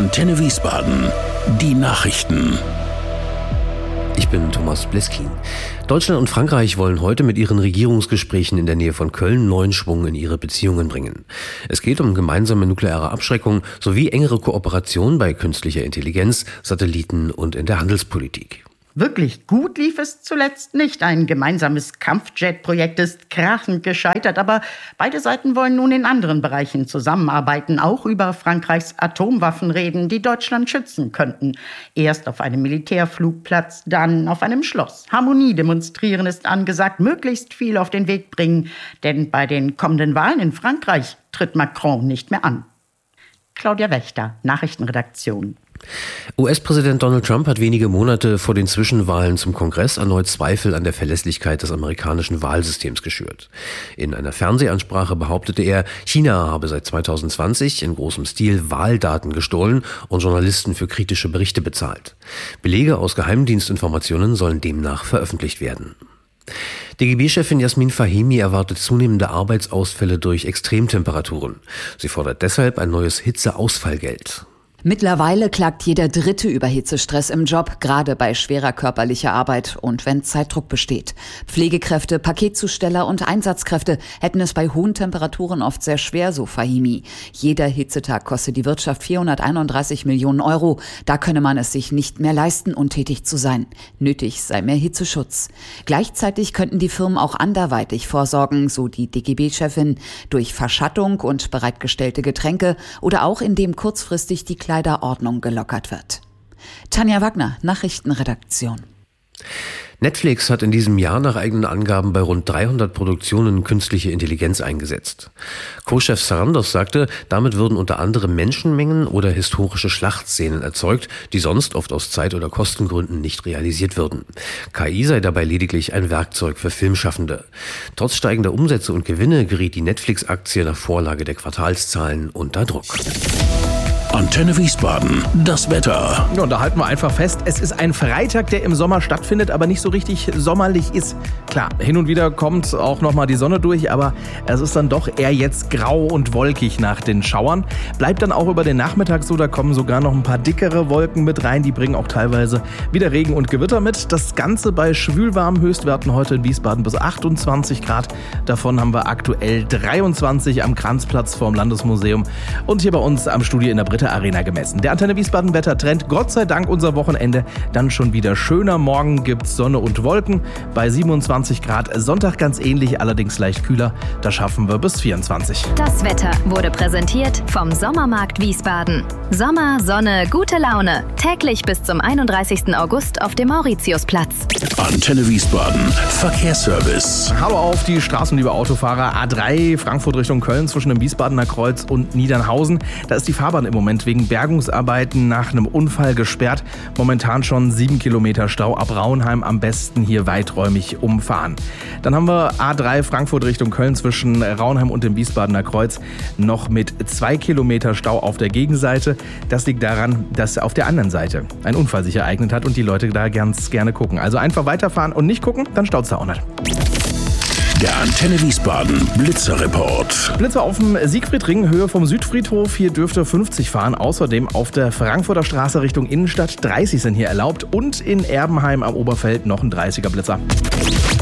Antenne Wiesbaden. Die Nachrichten. Ich bin Thomas Bleskin. Deutschland und Frankreich wollen heute mit ihren Regierungsgesprächen in der Nähe von Köln neuen Schwung in ihre Beziehungen bringen. Es geht um gemeinsame nukleare Abschreckung sowie engere Kooperation bei künstlicher Intelligenz, Satelliten und in der Handelspolitik. Wirklich gut lief es zuletzt nicht. Ein gemeinsames Kampfjet-Projekt ist krachend gescheitert, aber beide Seiten wollen nun in anderen Bereichen zusammenarbeiten, auch über Frankreichs Atomwaffen reden, die Deutschland schützen könnten. Erst auf einem Militärflugplatz, dann auf einem Schloss. Harmonie demonstrieren ist angesagt, möglichst viel auf den Weg bringen, denn bei den kommenden Wahlen in Frankreich tritt Macron nicht mehr an. Claudia Wächter, Nachrichtenredaktion. US-Präsident Donald Trump hat wenige Monate vor den Zwischenwahlen zum Kongress erneut Zweifel an der Verlässlichkeit des amerikanischen Wahlsystems geschürt. In einer Fernsehansprache behauptete er, China habe seit 2020 in großem Stil Wahldaten gestohlen und Journalisten für kritische Berichte bezahlt. Belege aus Geheimdienstinformationen sollen demnach veröffentlicht werden. DGB-Chefin Jasmin Fahimi erwartet zunehmende Arbeitsausfälle durch Extremtemperaturen. Sie fordert deshalb ein neues Hitzeausfallgeld. Mittlerweile klagt jeder Dritte über Hitzestress im Job, gerade bei schwerer körperlicher Arbeit und wenn Zeitdruck besteht. Pflegekräfte, Paketzusteller und Einsatzkräfte hätten es bei hohen Temperaturen oft sehr schwer, so Fahimi. Jeder Hitzetag kostet die Wirtschaft 431 Millionen Euro. Da könne man es sich nicht mehr leisten, untätig zu sein. Nötig sei mehr Hitzeschutz. Gleichzeitig könnten die Firmen auch anderweitig vorsorgen, so die DGB-Chefin, durch Verschattung und bereitgestellte Getränke oder auch indem kurzfristig die Kleiderordnung gelockert wird. Tanja Wagner, Nachrichtenredaktion. Netflix hat in diesem Jahr nach eigenen Angaben bei rund 300 Produktionen künstliche Intelligenz eingesetzt. Co-Chef Sarandos sagte, damit würden unter anderem Menschenmengen oder historische Schlachtszenen erzeugt, die sonst oft aus Zeit- oder Kostengründen nicht realisiert würden. KI sei dabei lediglich ein Werkzeug für Filmschaffende. Trotz steigender Umsätze und Gewinne geriet die Netflix-Aktie nach Vorlage der Quartalszahlen unter Druck. Antenne Wiesbaden, das Wetter. Ja, und da halten wir einfach fest, es ist ein Freitag, der im Sommer stattfindet, aber nicht so richtig sommerlich ist. Klar, hin und wieder kommt auch nochmal die Sonne durch, aber es ist dann doch eher jetzt grau und wolkig nach den Schauern. Bleibt dann auch über den Nachmittag so, da kommen sogar noch ein paar dickere Wolken mit rein, die bringen auch teilweise wieder Regen und Gewitter mit. Das Ganze bei schwülwarmen Höchstwerten heute in Wiesbaden bis 28 Grad. Davon haben wir aktuell 23 am Kranzplatz vorm Landesmuseum und hier bei uns am Studio in der Britta Arena gemessen. Der Antenne Wiesbaden Wettertrend, Gott sei Dank unser Wochenende dann schon wieder schöner. Morgen gibt's Sonne und Wolken bei 27 Grad. Sonntag ganz ähnlich, allerdings leicht kühler. Da schaffen wir bis 24. Das Wetter wurde präsentiert vom Sommermarkt Wiesbaden. Sommer, Sonne, gute Laune. Täglich bis zum 31. August auf dem Mauritiusplatz. Antenne Wiesbaden, Verkehrsservice. Hallo auf die Straßen, liebe Autofahrer. A3 Frankfurt Richtung Köln zwischen dem Wiesbadener Kreuz und Niedernhausen. Da ist die Fahrbahn im Moment wegen Bergungsarbeiten nach einem Unfall gesperrt. Momentan schon 7 Kilometer Stau. Ab Raunheim am besten hier weiträumig umfahren. Dann haben wir A3 Frankfurt Richtung Köln zwischen Raunheim und dem Wiesbadener Kreuz noch mit 2 Kilometer Stau auf der Gegenseite. Das liegt daran, dass auf der anderen Seite ein Unfall sich ereignet hat und die Leute da ganz gerne gucken. Also einfach weiterfahren und nicht gucken, dann staut es da auch nicht. Der Antenne Wiesbaden Blitzerreport. Blitzer auf dem Siegfriedring, Höhe vom Südfriedhof. Hier dürfte 50 fahren. Außerdem auf der Frankfurter Straße Richtung Innenstadt 30 sind hier erlaubt. Und in Erbenheim am Oberfeld noch ein 30er Blitzer.